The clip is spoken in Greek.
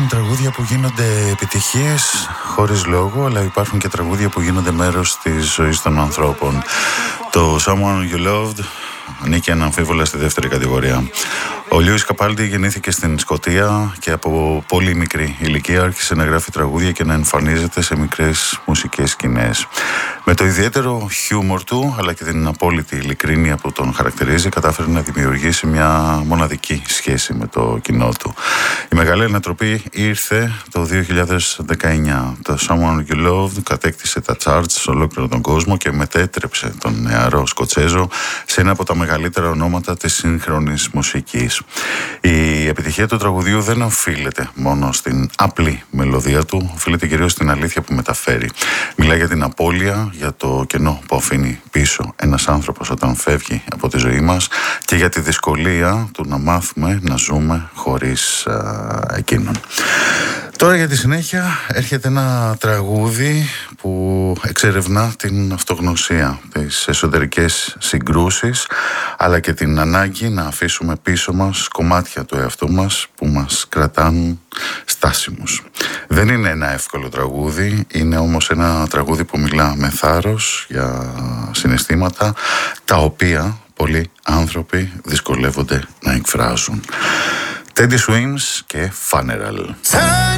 τραγούδια που γίνονται επιτυχίες χωρίς λόγο, αλλά υπάρχουν και τραγούδια που γίνονται μέρος της ζωής των ανθρώπων. Το Someone You Loved ανήκει αναμφίβολα στη δεύτερη κατηγορία. Ο Λιούις Καπάλντι γεννήθηκε στην Σκωτία και από πολύ μικρή ηλικία άρχισε να γράφει τραγούδια και να εμφανίζεται σε μικρές μουσικές σκηνές. Με το ιδιαίτερο χιούμορ του, αλλά και την απόλυτη ειλικρίνεια που τον χαρακτηρίζει, κατάφερε να δημιουργήσει μια μοναδική σχέση με το κοινό του. Η μεγάλη ανατροπή ήρθε το 2019. Το Someone You Loved κατέκτησε τα charts σε ολόκληρο τον κόσμο και μετέτρεψε τον νεαρό Σκοτσέζο σε ένα από τα μεγαλύτερα ονόματα της σύγχρονης μουσικής. Η επιτυχία του τραγουδιού δεν οφείλεται μόνο στην απλή μελωδία του, οφείλεται κυρίως στην αλήθεια που μεταφέρει. Μιλάει για την απώλεια, για το κενό που αφήνει πίσω ένας άνθρωπος όταν φεύγει από τη ζωή μας και για τη δυσκολία του να μάθουμε να ζούμε χωρίς εκείνον. Τώρα για τη συνέχεια έρχεται ένα τραγούδι που εξερευνά την αυτογνωσία, τις εσωτερικές συγκρούσεις, αλλά και την ανάγκη να αφήσουμε πίσω μας κομμάτια του εαυτού μας που μας κρατάνε στάσιμους. Δεν είναι ένα εύκολο τραγούδι, είναι όμως ένα τραγούδι που μιλά με θάρρος για συναισθήματα τα οποία πολλοί άνθρωποι δυσκολεύονται να εκφράζουν. Teddy Swims και Funeral.